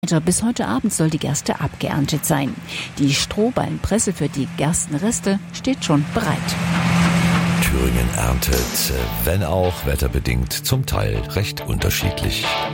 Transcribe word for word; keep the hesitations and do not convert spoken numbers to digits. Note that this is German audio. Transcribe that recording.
Bis heute Abend soll die Gerste abgeerntet sein. Die Strohballenpresse für die Gerstenreste steht schon bereit. Thüringen erntet, wenn auch wetterbedingt, zum Teil recht unterschiedlich.